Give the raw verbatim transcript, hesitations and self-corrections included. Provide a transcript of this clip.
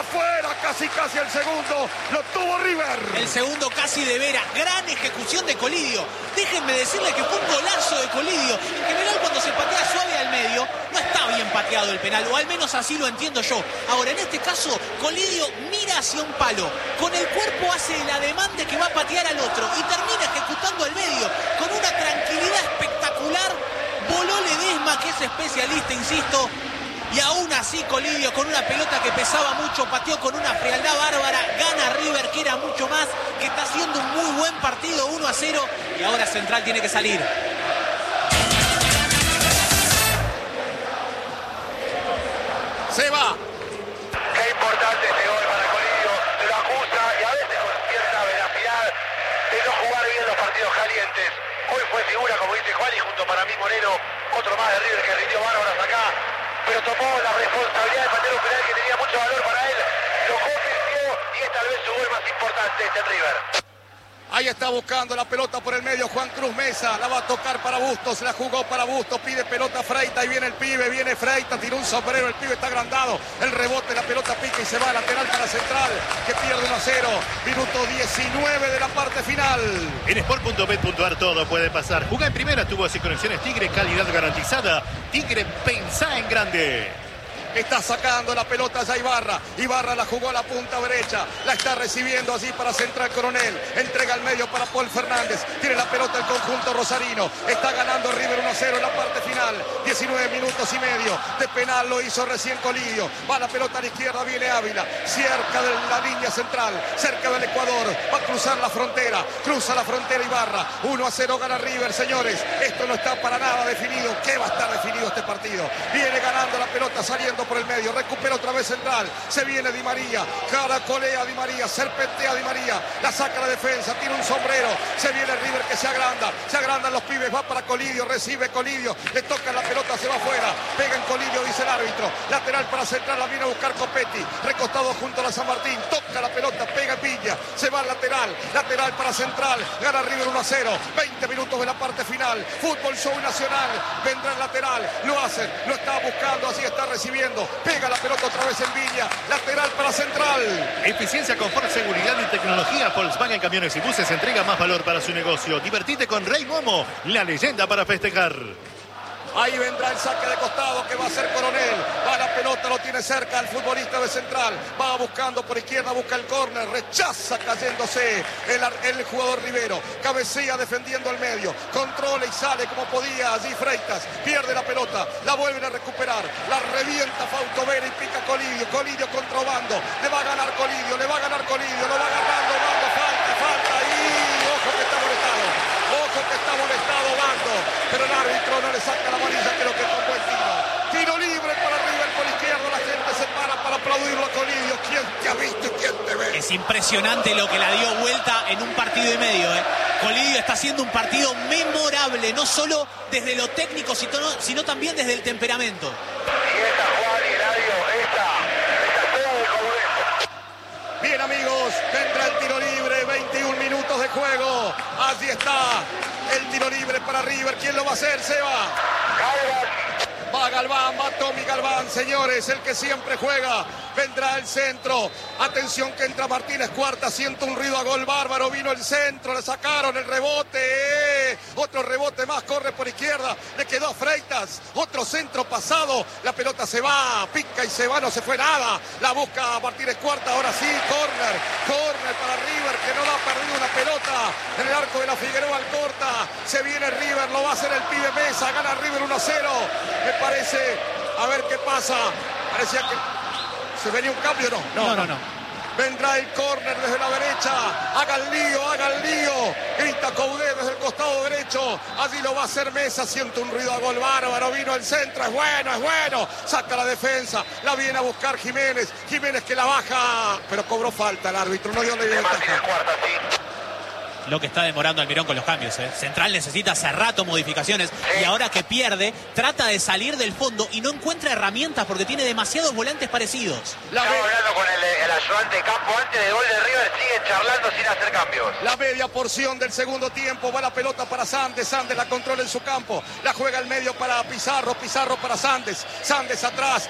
afuera, casi casi el segundo, lo tuvo River. El segundo casi de Vera, gran ejecución de Colidio. Déjenme decirle que fue un golazo de Colidio. En general cuando se patea suave al medio, no está bien pateado el penal, o al menos así lo entiendo yo. Ahora, en este caso, Colidio mira hacia un palo, con el cuerpo hace el ademán de que va a patear al otro y termina ejecutando al medio, con una tranquilidad espectacular. Voló Ledesma, que es especialista, insisto, y aún así Colidio, con una pelota que pesaba mucho, pateó con una frialdad bárbara, gana River, que era mucho más, que está haciendo un muy buen partido, uno a cero, y ahora Central tiene que salir. Se va. Qué importante este gol para Colidio, lo acusa y a veces con cierta veracidad de no jugar bien los partidos calientes. Hoy fue figura, como dice Juan, y junto para mí Moreno, otro más de River que rindió bárbaros acá, pero tomó la responsabilidad de patear un penal que tenía mucho valor para él, lo convirtió y es tal vez su gol más importante este River. Ahí está buscando la pelota por el medio Juan Cruz Mesa, la va a tocar para Bustos, la jugó para Bustos, pide pelota Freita y viene el pibe, viene Freita, tiró un sombrero, el pibe está agrandado, el rebote, la pelota pica y se va a lateral para Central, que pierde uno a cero, minuto diecinueve de la parte final. En sport punto bet punto ar todo puede pasar. Jugá en primera, tuvo así conexiones Tigre, calidad garantizada. Tigre, pensá en grande. Está sacando la pelota ya Ibarra. Ibarra la jugó a la punta derecha. La está recibiendo allí para Central Coronel. Entrega al medio para Paul Fernández. Tiene la pelota el conjunto rosarino. Está ganando River uno a cero en la parte final. diecinueve minutos y medio. De penal lo hizo recién Colidio. Va la pelota a la izquierda. Viene Ávila. Cerca de la línea central. Cerca del Ecuador. Va a cruzar la frontera. Cruza la frontera Ibarra. uno a cero gana River, señores. Esto no está para nada definido. ¿Qué va a estar definido este partido? Viene ganando la pelota saliendo por el medio, recupera otra vez Central, se viene Di María, caracolea Di María, serpentea Di María, la saca la defensa, tira un sombrero, se viene River que se agranda, se agrandan los pibes, va para Colidio, recibe Colidio, le toca la pelota, se va afuera, pega en Colidio, dice el árbitro, lateral para Central, la viene a buscar Copetti, recostado junto a la San Martín, toca la pelota, pega Pilla, se va al lateral, lateral para Central, gana River uno a cero, veinte minutos de la parte final, fútbol show nacional, vendrá el lateral, lo hacen, lo está buscando, así está recibiendo, pega la pelota otra vez en Villa, lateral para Central. Eficiencia, confort, seguridad y tecnología. Volkswagen Camiones y Buses entrega más valor para su negocio. Divertite con Rey Momo, la leyenda para festejar. Ahí vendrá el saque de costado que va a ser Coronel. Va la pelota, lo tiene cerca el futbolista de Central. Va buscando por izquierda, busca el córner. Rechaza cayéndose el, el jugador Rivero. Cabecea defendiendo el medio. Controla y sale como podía allí Freitas. Pierde la pelota. La vuelven a recuperar. La revienta Fausto Vera y pica Colidio. Colidio contra Obando. Le va a ganar Colidio. Le va a ganar Colidio. Lo va ganando Obando. Falta, falta. Y ojo que está molestado. Ojo que está molestado Obando. Pero el árbitro no le saca la amarilla, creo que con buen tiro. Tiro libre para River por izquierda, la gente se para para aplaudirlo a Colidio. ¿Quién te ha visto y quién te ve? Es impresionante lo que la dio vuelta en un partido y medio, ¿eh? Colidio está haciendo un partido memorable, no solo desde lo técnico, sino, sino también desde el temperamento. Y esta, Juan y Eladio, esta, esta todo de Congreso. Bien, amigos, vendrá el tiro libre, veintiún minutos de juego. Allí está el tiro libre para River. ¿Quién lo va a hacer, Seba? Galván. Va Galván, va Tommy Galván, señores, el que siempre juega. Vendrá el centro. Atención que entra Martínez Cuarta. Siento un ruido a gol bárbaro. Vino el centro, le sacaron el rebote. ¡Eh! Otro rebote más, corre por izquierda. Le quedó a Freitas. Otro centro pasado. La pelota se va, pica y se va, no se fue nada. La busca Martínez Cuarta. Ahora sí, córner. Córner para River, que no la ha perdido una pelota. En el arco de la Figueroa al corta. Se viene River, lo va a hacer el pibe Mesa. Gana River uno a cero. Me parece, a ver qué pasa. Parecía que se venía un cambio, ¿no? No, no, no. Vendrá el córner desde la derecha. Hagan lío, hagan lío. Grita Coudet desde el costado derecho. Allí lo va a hacer Mesa. Siente un ruido a gol bárbaro. Vino el centro. Es bueno, es bueno. Saca la defensa. La viene a buscar Jiménez. Jiménez que la baja. Pero cobró falta el árbitro. No dio la Martínez Cuarta, sí. Lo que está demorando Almirón con los cambios, ¿eh? Central necesita hace rato modificaciones y ahora que pierde, trata de salir del fondo y no encuentra herramientas porque tiene demasiados volantes parecidos. La Estamos hablando con el, el ayudante de campo antes del gol de River, siguen charlando sin hacer cambios. La media porción del segundo tiempo, va la pelota para Sandes, Sandes la controla en su campo, la juega al medio para Pizarro, Pizarro para Sandes, Sandes atrás,